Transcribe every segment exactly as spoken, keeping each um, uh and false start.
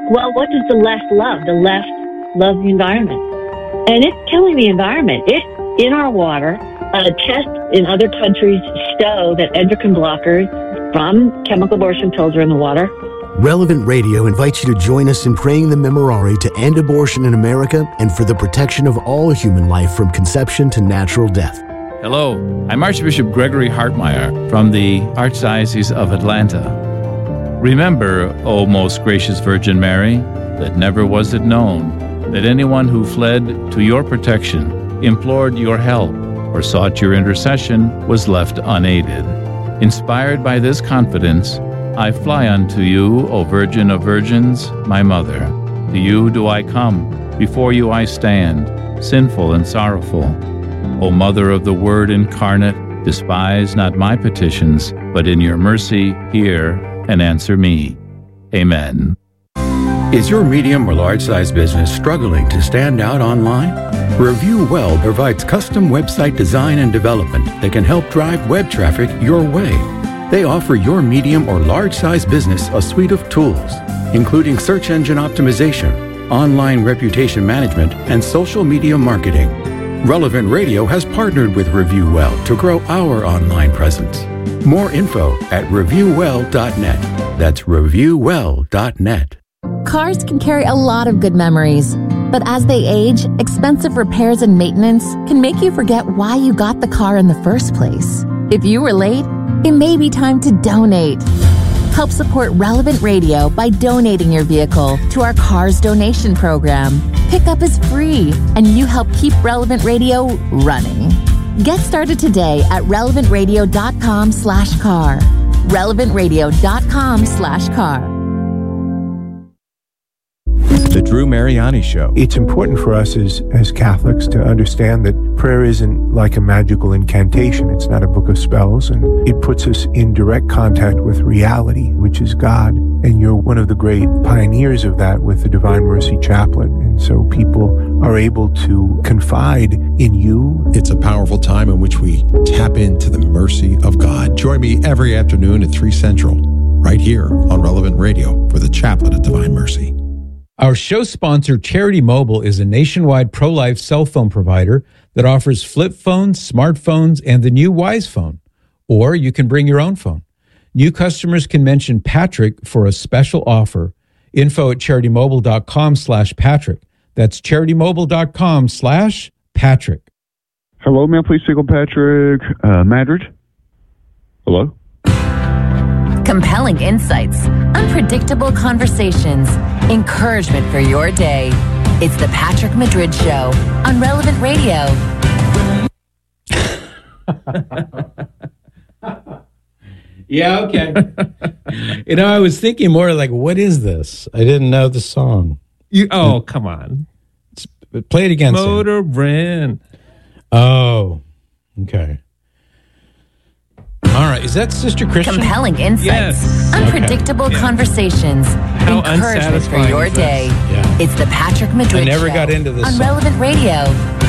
Well, what does the left love? The left loves the environment. And it's killing the environment. It's in our water. Uh, tests in other countries show that endocrine blockers from chemical abortion pills are in the water. Relevant Radio invites you to join us in praying the Memorare to end abortion in America and for the protection of all human life from conception to natural death. Hello, I'm Archbishop Gregory Hartmeyer from the Archdiocese of Atlanta. Remember, O most gracious Virgin Mary, that never was it known that anyone who fled to your protection, implored your help, or sought your intercession was left unaided. Inspired by this confidence, I fly unto you, O Virgin of Virgins, my Mother. To you do I come, before you I stand, sinful and sorrowful. O Mother of the Word incarnate, despise not my petitions, but in your mercy hear and answer me. Amen. Is your medium or large-size business struggling to stand out online? Review Well provides custom website design and development that can help drive web traffic your way. They offer your medium or large-size business a suite of tools, including search engine optimization, online reputation management, and social media marketing. Relevant Radio has partnered with Review Well to grow our online presence. More info at review well dot net. That's review well dot net. Cars can carry a lot of good memories, but as they age, expensive repairs and maintenance can make you forget why you got the car in the first place. If you were late, it may be time to donate. Help support Relevant Radio by donating your vehicle to our Cars Donation Program. Pickup is free, and you help keep Relevant Radio running. Get started today at relevant radio dot com slash car. relevant radio dot com slash car. The Drew Mariani Show. It's important for us as, as Catholics to understand that prayer isn't like a magical incantation. It's not a book of spells, and it puts us in direct contact with reality, which is God. And you're one of the great pioneers of that with the Divine Mercy Chaplet. And so people are able to confide in you. It's a powerful time in which we tap into the mercy of God. Join me every afternoon at three Central, right here on Relevant Radio for the Chaplet of Divine Mercy. Our show sponsor, Charity Mobile, is a nationwide pro-life cell phone provider that offers flip phones, smartphones, and the new Wise Phone. Or you can bring your own phone. New customers can mention Patrick for a special offer. Info at charitymobile.com slash Patrick. That's charitymobile.com slash Patrick. Hello, man. Please signal Patrick uh, Madrid. Hello? Compelling insights, unpredictable conversations, encouragement for your day. It's the Patrick Madrid Show on Relevant Radio. Yeah, okay. You know, I was thinking more like, what is this? I didn't know the song. You Oh, come on. It's, play it again. Motor Ren. Oh, okay. All right, is that Sister Christian? Compelling insights, yes. Unpredictable okay. yeah. conversations, How encouragement for your day. Yeah. It's the Patrick Madrid I never Show got into this on song. Relevant Radio.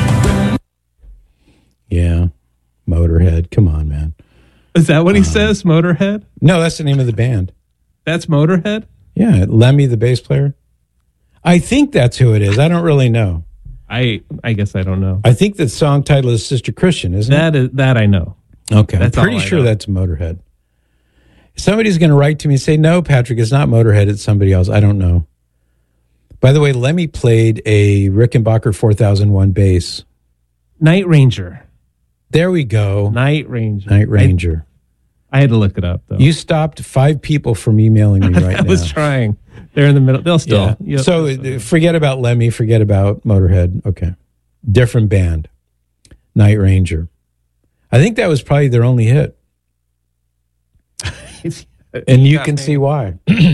Yeah, Motorhead. Come on, man. Is that what he um, says, Motorhead? No, that's the name of the band. That's Motorhead? Yeah, Lemmy, the bass player. I think that's who it is. I don't really know. I I guess I don't know. I think the song title is Sister Christian, isn't that it? Is, that I know. Okay, that's I'm pretty sure know. that's Motorhead. Somebody's going to write to me and say, no, Patrick, it's not Motorhead, it's somebody else. I don't know. By the way, Lemmy played a Rickenbacker four thousand one bass. Night Ranger. There we go. Night Ranger. Night Ranger. I, I had to look it up, though. You stopped five people from emailing me right I now. I was trying. They're in the middle. They'll still. Yeah. So uh, forget about Lemmy. Forget about Motorhead. Okay. Different band. Night Ranger. I think that was probably their only hit. And you can me. see why.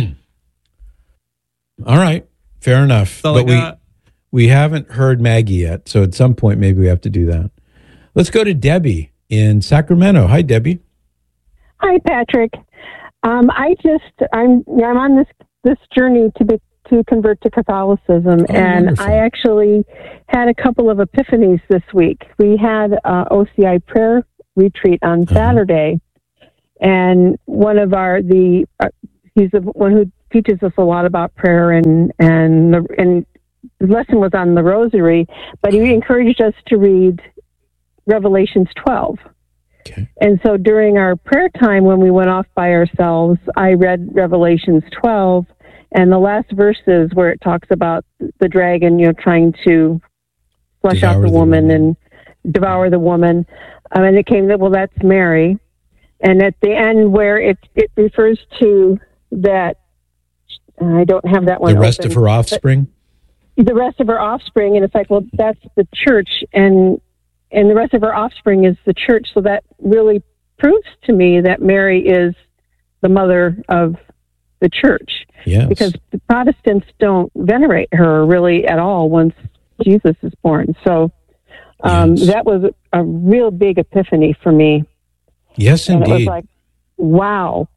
All right. Fair enough. But we, we haven't heard Maggie yet. So at some point, maybe we have to do that. Let's go to Debbie in Sacramento. Hi, Debbie. Hi, Patrick. Um, I just, I'm I'm on this, this journey to be, to convert to Catholicism. Oh, and wonderful. I actually had a couple of epiphanies this week. We had a O C I prayer retreat on uh-huh. Saturday. And one of our, the, uh, he's the one who teaches us a lot about prayer, and and the, and the lesson was on the Rosary, but he encouraged us to read Revelations twelve. Okay. And so during our prayer time, when we went off by ourselves, I read Revelations twelve, and the last verses where it talks about the dragon, you know, trying to flesh Devour out the, the woman, woman. and devour the woman. Um, and it came that, well, that's Mary. And at the end where it, it refers to that, I don't have that one The rest open, of her offspring? the rest of her offspring, and it's like, well, that's the church, and and the rest of her offspring is the church. So that really proves to me that Mary is the mother of the church. Yes. Because the Protestants don't venerate her really at all once Jesus is born. So um, Yes. that was a real big epiphany for me. Yes, And indeed. it was like, wow.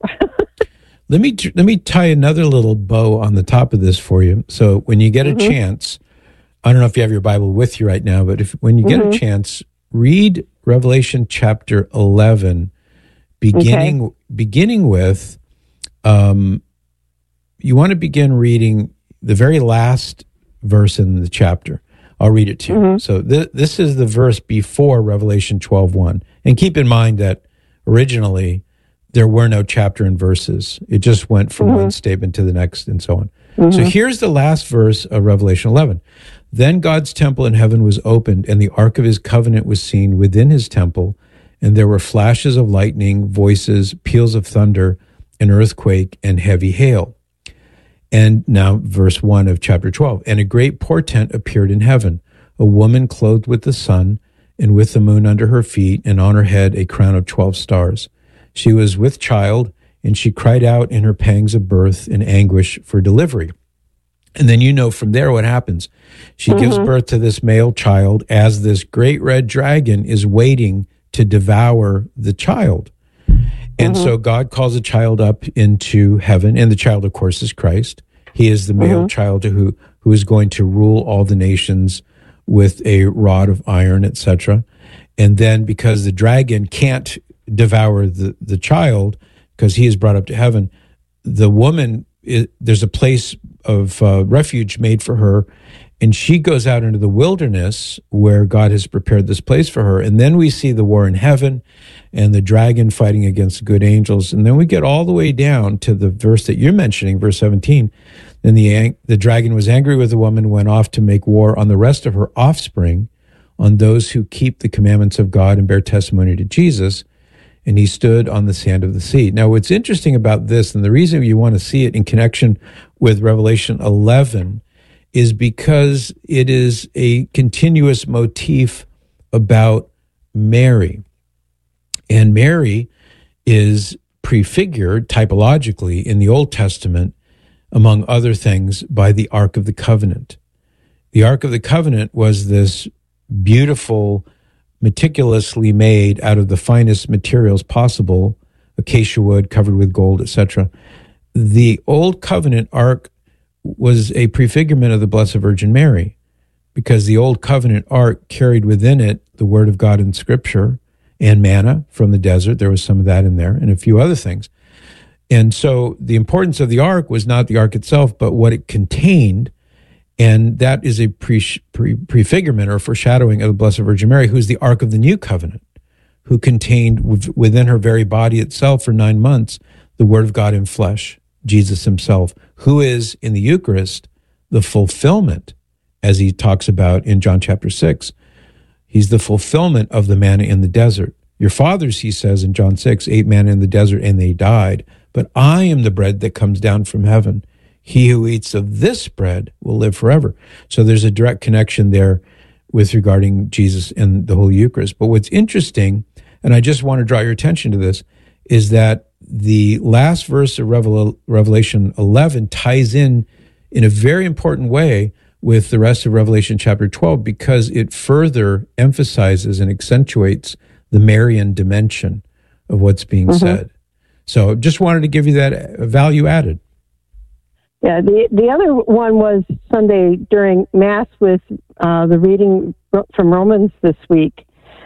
Let me let me tie another little bow on the top of this for you. So when you get a Mhm. chance, I don't know if you have your Bible with you right now, but if when you get Mhm. a chance, read Revelation chapter eleven, beginning beginning with. Um, you want to begin reading the very last verse in the chapter. I'll read it to you. Mhm. So th- this is the verse before Revelation twelve one, and keep in mind that originally there were no chapter and verses. It just went from Mhm. one statement to the next and so on. Mhm. So here's the last verse of Revelation eleven. Then God's temple in heaven was opened, and the ark of his covenant was seen within his temple, and there were flashes of lightning, voices, peals of thunder, an earthquake, and heavy hail. And now verse one of chapter twelve. And a great portent appeared in heaven, a woman clothed with the sun, and with the moon under her feet, and on her head a crown of twelve stars. She was with child, and she cried out in her pangs of birth in anguish for delivery. And then you know from there what happens. She gives Mhm. birth to this male child as this great red dragon is waiting to devour the child. And Mhm. so God calls the child up into heaven, and the child, of course, is Christ. He is the male Mhm. child who, who is going to rule all the nations with a rod of iron, et cetera. And then because the dragon can't devour the, the child, because he is brought up to heaven, the woman, it, there's a place of uh, refuge made for her, and she goes out into the wilderness where God has prepared this place for her. And then we see the war in heaven and the dragon fighting against good angels. And then we get all the way down to the verse that you're mentioning, verse seventeen. Then the, the dragon was angry with the woman, went off to make war on the rest of her offspring, on those who keep the commandments of God and bear testimony to Jesus. And he stood on the sand of the sea. Now, what's interesting about this, and the reason you want to see it in connection with Revelation eleven, is because it is a continuous motif about Mary. And Mary is prefigured typologically in the Old Testament, among other things, by the Ark of the Covenant. The Ark of the Covenant was this beautiful, meticulously made out of the finest materials possible, acacia wood covered with gold, et cetera. The Old Covenant Ark was a prefigurement of the Blessed Virgin Mary, because the Old Covenant Ark carried within it the Word of God in Scripture and manna from the desert. There was some of that in there, and a few other things. And so the importance of the Ark was not the Ark itself, but what it contained. And that is a pre, pre, prefigurement or foreshadowing of the Blessed Virgin Mary, who's the Ark of the New Covenant, who contained w- within her very body itself for nine months the Word of God in flesh, Jesus himself, who is in the Eucharist the fulfillment, as he talks about in John chapter six. He's the fulfillment of the manna in the desert. Your fathers, he says in John six, ate manna in the desert and they died. But I am the bread that comes down from heaven. He who eats of this bread will live forever. So there's a direct connection there with regarding Jesus and the Holy Eucharist. But what's interesting, and I just want to draw your attention to this, is that the last verse of Revel- Revelation eleven ties in in a very important way with the rest of Revelation chapter twelve, because it further emphasizes and accentuates the Marian dimension of what's being mm-hmm. said. So just wanted to give you that value added. Yeah, the the other one was Sunday during Mass with uh, the reading from Romans this week.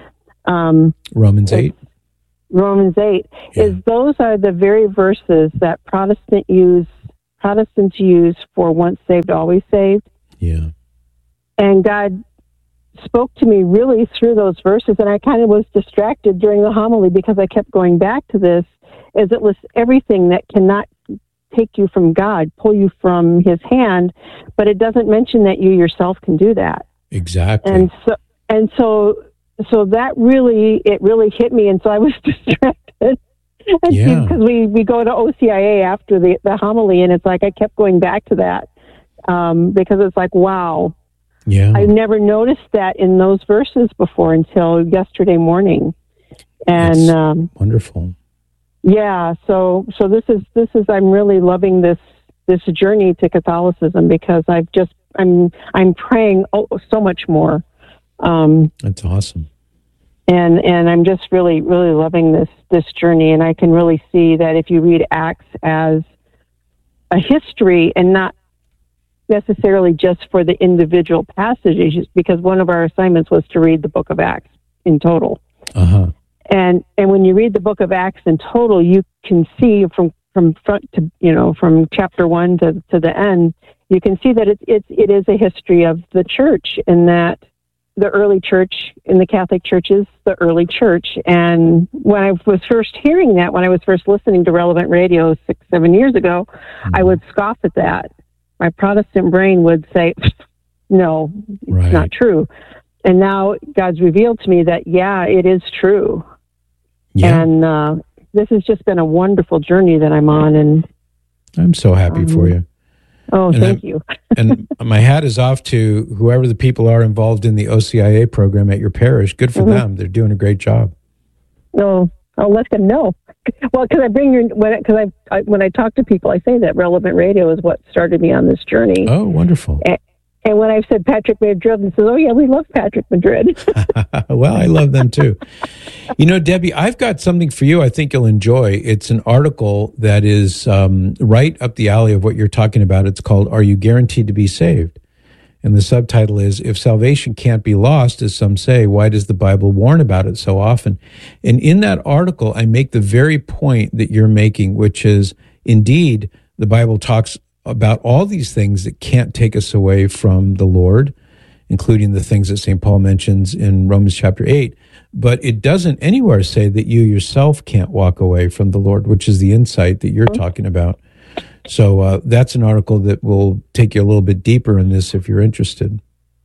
Um, Romans eight. Romans eight yeah. is those are the very verses that Protestant use Protestants use for once saved, always saved. Yeah. And God spoke to me really through those verses, and I kind of was distracted during the homily because I kept going back to this, as it lists everything that cannot take you from God, pull you from his hand, but it doesn't mention that you yourself can do that. Exactly. And so, and so, so that really, it really hit me, and so I was distracted. Yeah. Because we, we go to O C I A after the, the homily, and it's like I kept going back to that um, because it's like, wow. Yeah. I never noticed that in those verses before until yesterday morning. And um, wonderful. Yeah, so so this is this is I'm really loving this this journey to Catholicism because I've just I'm I'm praying oh, so much more. Um, That's awesome. And and I'm just really really loving this this journey, and I can really see that if you read Acts as a history and not necessarily just for the individual passages, because one of our assignments was to read the book of Acts in total. Uh-huh. And and when you read the book of Acts in total, you can see from, from front to, you know, from chapter one to, to the end, you can see that it, it, it is a history of the church, and that the early church in the Catholic Church is the early church. And when I was first hearing that, when I was first listening to Relevant Radio six, seven years ago, mm-hmm. I would scoff at that. My Protestant brain would say, no, it's right. not true. And now God's revealed to me that, yeah, it is true. Yeah. And uh, this has just been a wonderful journey that I'm on. And I'm so happy um, for you. Oh, and thank I'm, you. And my hat is off to whoever the people are involved in the O C I A program at your parish. Good for mm-hmm. them. They're doing a great job. No, I'll let them know. Well, because I bring your when because I, I when I talk to people, I say that Relevant Radio is what started me on this journey. Oh, wonderful! And, and when I've said Patrick Madrid, and says, "Oh yeah, we love Patrick Madrid." Well, I love them too. You know, Debbie, I've got something for you. I think you'll enjoy. It's an article that is um, right up the alley of what you're talking about. It's called "Are You Guaranteed to Be Saved?" And the subtitle is, "If salvation can't be lost, as some say, why does the Bible warn about it so often?" And in that article, I make the very point that you're making, which is, indeed, the Bible talks about all these things that can't take us away from the Lord, including the things that Saint Paul mentions in Romans chapter eight. But it doesn't anywhere say that you yourself can't walk away from the Lord, which is the insight that you're talking about. So uh, that's an article that will take you a little bit deeper in this if you're interested.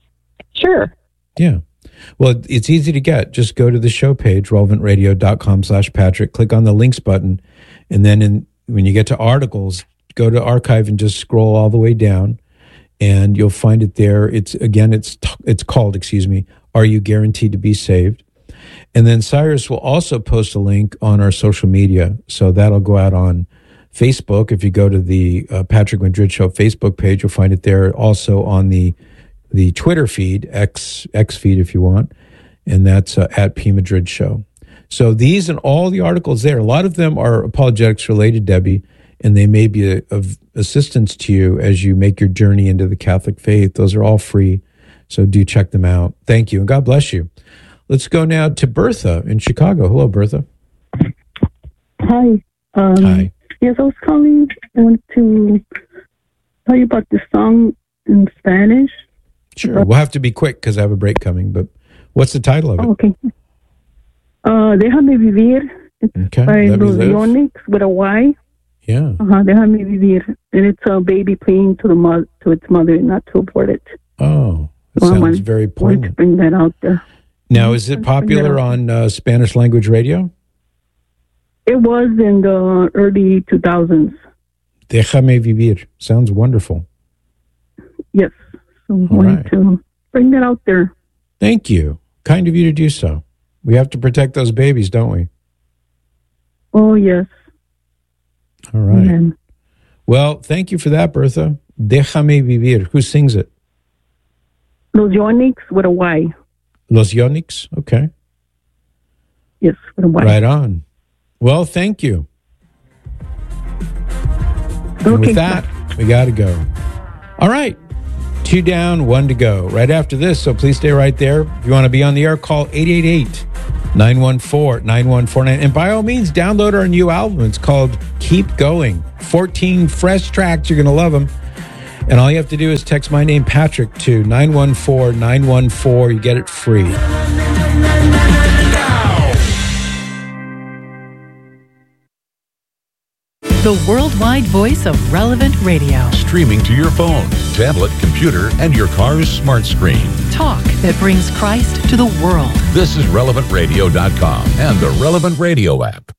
Sure. Yeah. Well, it's easy to get. Just go to the show page, relevantradio.com slash Patrick, click on the links button, and then in, when you get to articles, go to archive and just scroll all the way down, and you'll find it there. It's again, it's t- it's called, excuse me, Are You Guaranteed to Be Saved? And then Cyrus will also post a link on our social media, so that'll go out on Facebook. If you go to the uh, Patrick Madrid Show Facebook page, you'll find it there. Also on the the Twitter feed, X X feed if you want, and that's uh, at P Madrid Show. So these and all the articles there, a lot of them are apologetics related, Debbie, and they may be a, of assistance to you as you make your journey into the Catholic faith. Those are all free, so do check them out. Thank you, and God bless you. Let's go now to Bertha in Chicago. Hello, Bertha. Hi. Um, Hi. Yes, I was calling. I wanted to tell you about the song in Spanish. Sure. We'll have to be quick because I have a break coming, but what's the title of it? Oh, okay. Uh, Déjame Vivir. It's Okay. by Let me Los live. Yonix with a Y. Yeah. Uh-huh, Déjame Vivir. And it's a baby pleading to the mo- to its mother not to abort it. Oh, that So I sounds wanted- very wanted to poignant. bring that out there. Now, is it popular on uh, Spanish language radio? It was in the early two thousands. Déjame vivir. Sounds wonderful. Yes. So I All wanted right. to bring that out there. Thank you. Kind of you to do so. We have to protect those babies, don't we? Oh, yes. All right. Amen. Well, thank you for that, Bertha. Déjame vivir. Who sings it? Los Yonix with a Y. Los Yonix? Okay. Yes, with a Y. Right on. Well, thank you. And Okay. with that, we got to go. All right. Two down, one to go. Right after this, so please stay right there. If you want to be on the air, call eight eight eight, nine one four, nine one four nine. And by all means, download our new album. It's called Keep Going. fourteen fresh tracks. You're going to love them. And all you have to do is text my name, Patrick, to nine one four, nine one four. You get it free. The worldwide voice of Relevant Radio. Streaming to your phone, tablet, computer, and your car's smart screen. Talk that brings Christ to the world. This is relevant radio dot com and the Relevant Radio app.